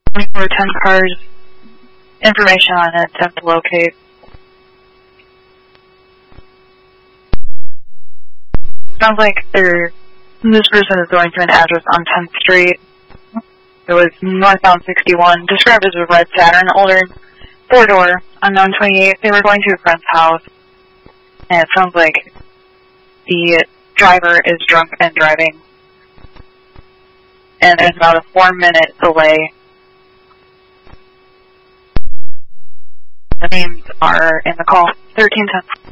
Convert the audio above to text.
for 10 cars. Information on it, attempt to locate. Sounds like this person is going to an address on 10th Street. It was northbound 61, described as a red Saturn, older, 4-door, unknown 28. They were going to a friend's house, and it sounds like the driver is drunk and driving. And there's about a 4-minute delay. The names are in the call, 1310.